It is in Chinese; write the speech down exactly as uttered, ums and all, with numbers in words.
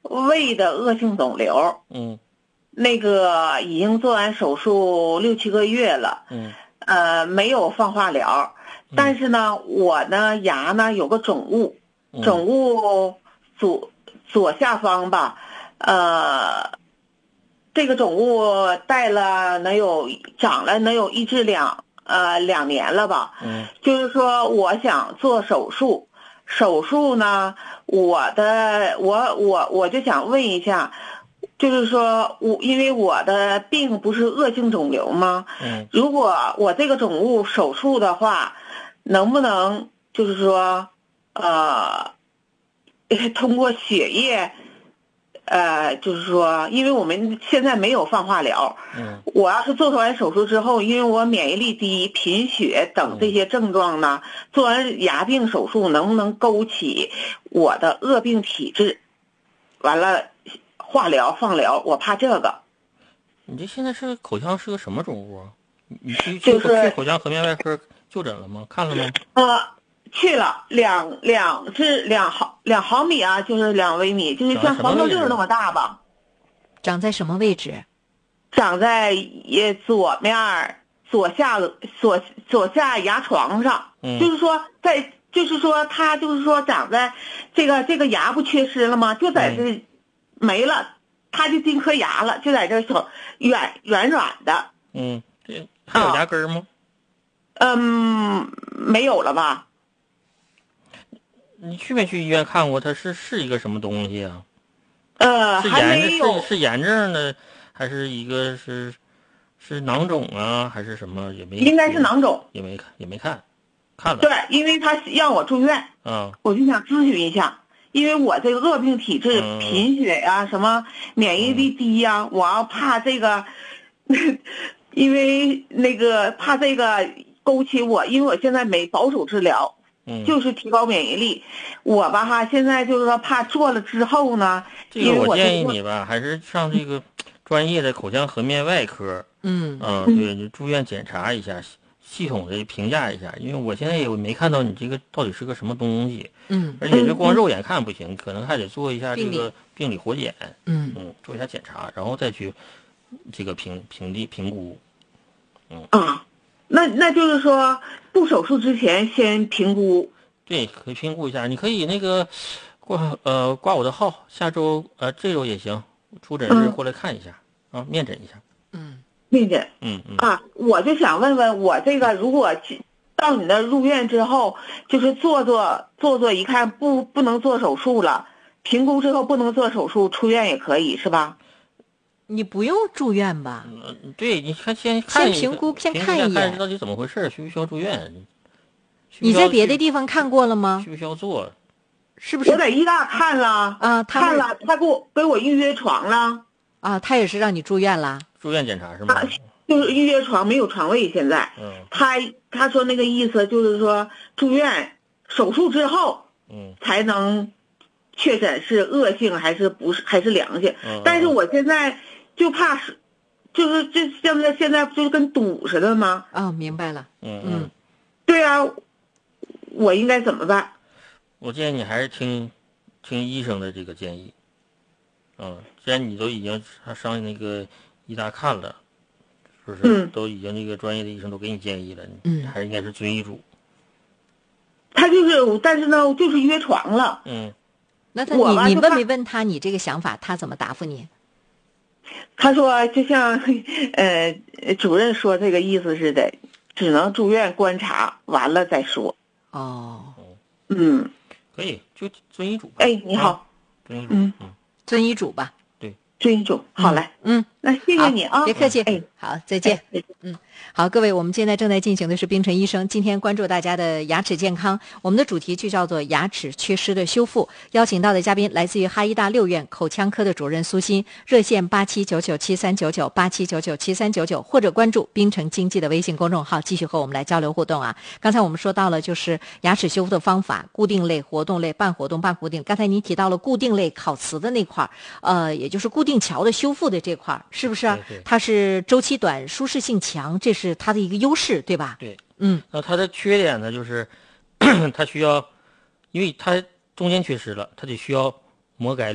胃的恶性肿瘤， 嗯， 那个已经做完手术六七个月了， 嗯， 呃，没有放化疗，但是呢，我呢牙呢有个肿物， 嗯肿物左左下方吧，呃，这个肿物带了能有长了能有一至两呃两年了吧， 嗯， 就是说我想做手术，手术呢，我的我我我就想问一下。就是说我因为我的病不是恶性肿瘤吗？ 嗯， 如果我这个肿物手术的话，能不能就是说，呃，通过血液，呃，就是说，因为我们现在没有放化疗， 嗯， 我要是做完手术之后，因为我免疫力低、贫血等这些症状呢，做完牙病手术能不能勾起我的恶病体质？完了。化疗、放疗，我怕这个。 你这现在是口腔是个什么肿物啊？你你去去就是去口腔颌面外科就诊了吗？看了吗？ 呃，去了两两至两毫两毫米啊，就是两微米，就是像黄豆粒儿那么大吧。 长在什么位置？ 长在也左面左下左左下牙床上， 嗯， 就是说在就是说它就是说长在这个这个牙不缺失了吗？就在这。嗯没了，他就进颗牙了，就在这手软软软的。 嗯，这还有牙根吗？ 啊、嗯，没有了吧？ 你去没去医院看过？它是是一个什么东西啊？ 呃， 是还炎是没有。 是炎症的，还是一个是是囊肿啊，还是什么？也没应该是囊肿， 也没看也没看，看了。 对，因为他让我住院， 啊， 我就想咨询一下。因为我这个恶病体质， 嗯、 贫血呀、啊，什么免疫力低呀、啊，嗯、我要怕这个，因为那个怕这个勾起我，因为我现在没保守治疗， 嗯， 就是提高免疫力。我吧哈，现在就是说怕做了之后呢， 这个我建议你吧，还是上这个专业的口腔颌面外科， 嗯啊，对，你住院检查一下。系统的评价一下，因为我现在也没看到你这个到底是个什么东西， 嗯， 而且这光肉眼看不行，可能还得做一下这个病理活检， 嗯嗯，做一下检查，然后再去这个评评定评估，嗯啊，那那就是说不手术之前先评估， 对，可以评估一下，你可以那个挂呃挂我的号，下周呃这周也行，出诊日过来看一下、嗯、啊，面诊一下， 嗯。 面诊， 嗯嗯啊，我就想问问，我这个如果到你那入院之后，就是做做做做，一看不不能做手术了，评估之后不能做手术，出院也可以是吧？ 你不用住院吧？ 嗯，对，你看先看先评估，先看一眼， 看到底怎么回事，需不需要住院？ 你在别的地方看过了吗？ 需不需要做？ 是不是？ 我在医大看了啊， 看了，他给我给我预约床了。 啊，他也是让你住院啦？ 住院检查是吗？ 啊，就是预约床，没有床位现在。 嗯， 他他说那个意思就是说住院手术之后， 嗯， 才能确诊是恶性还是不是还是良性。 嗯， 但是我现在就怕是，就是这现在现在不就是跟赌似的吗？ 哦，明白了。 嗯嗯， 对啊，我应该怎么办？ 我建议你还是听听医生的这个建议。嗯，既然你都已经上那个医大看了，是不是？ 嗯， 都已经那个专业的医生都给你建议了， 嗯， 还是应该是遵医嘱。 他就是，但是呢，就是约床了。 嗯， 那他你你问没问他你这个想法，他怎么答复你？ 他说就像呃主任说这个意思似的，只能住院观察，完了再说。 哦， 嗯，可以就遵医嘱吧。 哎，你好。 啊、遵医嘱。 嗯嗯， 遵医嘱吧。 对， 遵医嘱。好嘞。 嗯， 那谢谢你啊， 别客气。 哎， 好，再见。 哎嗯，好，各位，我们现在正在进行的是冰晨医生，今天关注大家的牙齿健康，我们的主题就叫做牙齿缺失的修复。邀请到的嘉宾来自于哈医大六院口腔科的主任苏欣，热线八七九九七三九九八七九九七三九九，或者关注冰城经济的微信公众号，继续和我们来交流互动啊。刚才我们说到了就是牙齿修复的方法，固定类、活动类、半活动、半固定。刚才你提到了固定类烤瓷的那块，呃，也就是固定桥的修复的这块，是不是、啊？ 对对， 它是周期短、舒适性强，这是它的一个优势，对吧？ 对， 嗯， 那它的缺点呢，就是它需要，因为它中间缺失了，它得需要魔改。